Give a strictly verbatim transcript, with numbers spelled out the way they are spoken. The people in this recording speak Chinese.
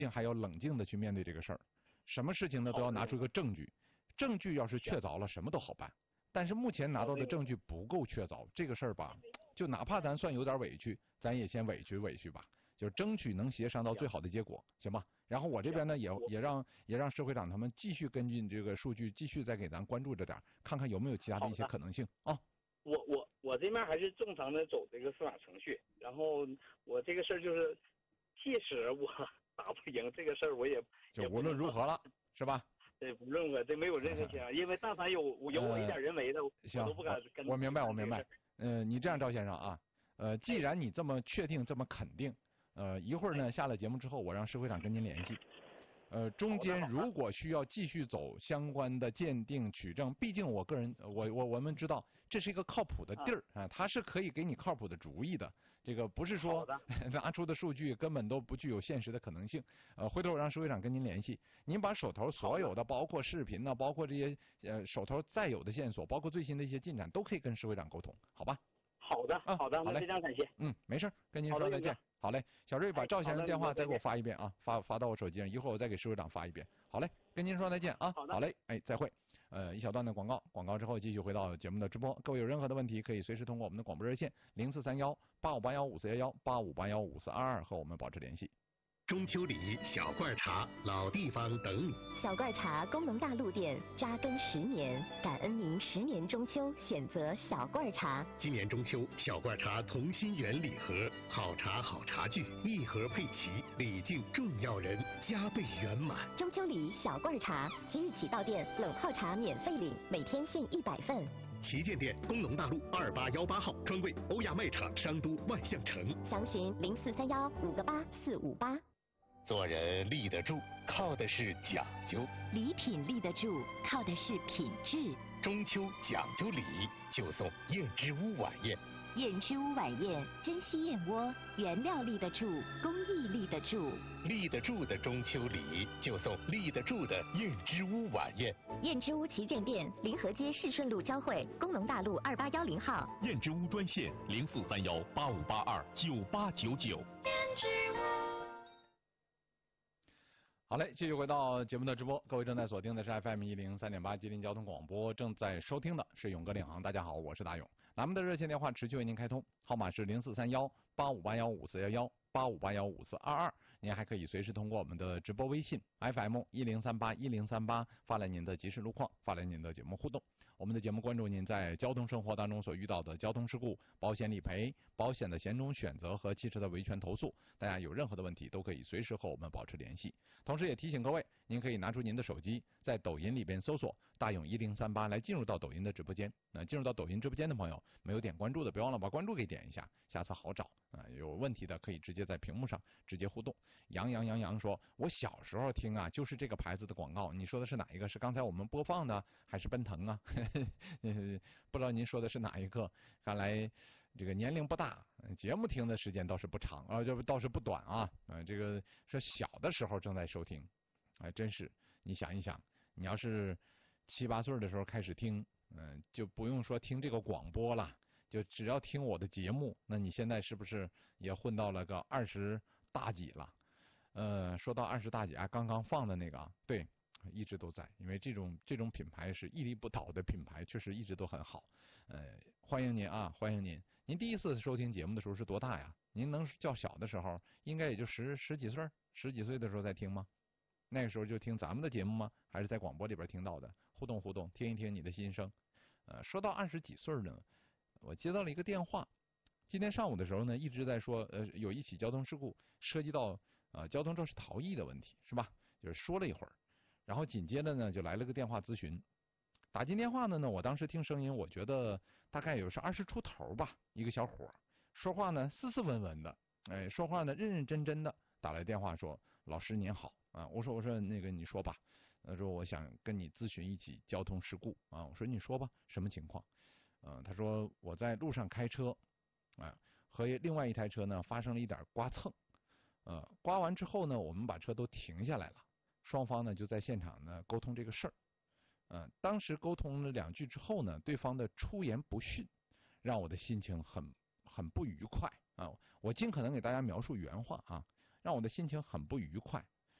还要冷静的去面对这个事儿。什么事情呢，都要拿出一个证据。证据要是确凿了，什么都好办。但是目前拿到的证据不够确凿，这个事儿吧，就哪怕咱算有点委屈，咱也先委屈委屈吧，就争取能协商到最好的结果，行吧？然后我这边呢，也也让也让社会长他们继续根据这个数据，继续再给咱关注着点，看看有没有其他的一些可能性啊。 我我我这边还是正常的走这个司法程序，然后我这个事儿就是，即使我打不赢这个事儿，我也就无论如何了，是吧？ 对，无论我这没有任何想，因为但凡有有我一点人为的，呃、我都不敢跟。 我明白，我明白。嗯、呃，你这样，赵先生啊，呃，既然你这么确定，这么肯定，呃，一会儿呢下了节目之后，我让社会长跟您联系。呃，中间如果需要继续走相关的鉴定取证，毕竟我个人，我我我们知道这是一个靠谱的地儿啊，它是可以给你靠谱的主意的。这个不是说拿出的数据根本都不具有现实的可能性。呃，回头我让社会长跟您联系，您把手头所有的，包括视频呢，包括这些呃手头再有的线索，包括最新的一些进展，都可以跟社会长沟通，好吧？ 好的，好的， 好嘞， 非常感谢。 嗯，没事，跟您说再见。好嘞，小瑞把赵先生电话再给我发一遍啊，发发到我手机上，一会儿我再给社会长发一遍。好嘞，跟您说再见啊。好嘞，哎，再会。呃，一小段的广告，广告之后继续回到节目的直播。各位有任何的问题，可以随时通过我们的广播热线零四三幺八五八幺五四幺幺八五八幺五四二二和我们保持联系。 中秋礼、小罐茶、老地方等你。 小罐茶工农大陆店扎根十年，感恩您十年中秋选择小罐茶。 今年中秋，小罐茶同心圆礼盒，好茶好茶具，一盒配齐，礼敬重要人，加倍圆满。 中秋礼小罐茶，即日起到店冷泡茶免费领，每天限一百份。 旗舰店工农大路二八幺八号，专柜欧亚卖场商都万象城。 详询零四三幺五个八四五八。 做人立得住，靠的是讲究； 礼品立得住，靠的是品质。 中秋讲究礼，就送燕之屋晚宴。 燕之屋晚宴，珍稀燕窝，原料立得住，工艺立得住。 立得住的中秋礼，就送立得住的燕之屋晚宴。 燕之屋旗舰店，临河街市顺路交汇，工农大路二八幺零号。 燕之屋专线零四三幺八五八二九八九九。 燕之屋。 好嘞，继续回到节目的直播，各位正在锁定的是 F M 一零三点八吉林交通广播，正在收听的是勇哥领航。大家好，我是大勇。咱们的热线电话持续为您开通，号码是零四三幺八五八幺五四幺幺八五八幺五四二二。您还可以随时通过我们的直播微信 F M 一零三八一零三八发来您的即时路况，发来您的节目互动。我们的节目关注您在交通生活当中所遇到的交通事故、保险理赔、保险的险种选择和汽车的维权投诉。大家有任何的问题都可以随时和我们保持联系。同时也提醒各位，您可以拿出您的手机，在抖音里边搜索大勇一零三八来进入到抖音的直播间。那进入到抖音直播间的朋友，没有点关注的，别忘了把关注给点一下，下次好找啊。有问题的可以直接在屏幕上直接互动。杨洋杨洋说，我小时候听啊，就是这个牌子的广告。你说的是哪一个？是刚才我们播放的，还是奔腾啊？不知道您说的是哪一个？看来这个年龄不大，节目听的时间倒是不长啊，这倒是不短啊。啊，这个说小的时候正在收听，哎，真是你想一想，你要是七八岁的时候开始听，嗯，就不用说听这个广播了，就只要听我的节目，那你现在是不是也混到了个二十大几了？呃，说到二十大几啊，刚刚放的那个，对。一直都在，因为这种这种品牌是屹立不倒的品牌，确实一直都很好。呃，欢迎您啊，欢迎您。您第一次收听节目的时候是多大呀？您能叫小的时候，应该也就十十几岁，十几岁的时候在听吗？那个时候就听咱们的节目吗？还是在广播里边听到的？互动互动，听一听你的心声。呃，说到二十几岁呢，我接到了一个电话。今天上午的时候呢，一直在说，呃，有一起交通事故涉及到呃交通肇事逃逸的问题，是吧？就是说了一会儿。然后紧接着呢，就来了个电话咨询。打进电话的呢，我当时听声音，我觉得大概有是二十出头吧，一个小伙说话呢斯斯文文的，哎，说话呢认认真真的。打来电话说：“老师您好啊。”我说：“我说那个你说吧。”他说：“我想跟你咨询一起交通事故啊。”我说：“你说吧，什么情况？”嗯、呃，他说：“我在路上开车啊，和另外一台车呢发生了一点刮蹭，呃，刮完之后呢，我们把车都停下来了。”双方呢就在现场呢沟通这个事儿，嗯、呃，当时沟通了两句之后呢，对方的出言不逊，让我的心情很很不愉快啊。我尽可能给大家描述原话啊，让我的心情很不愉快。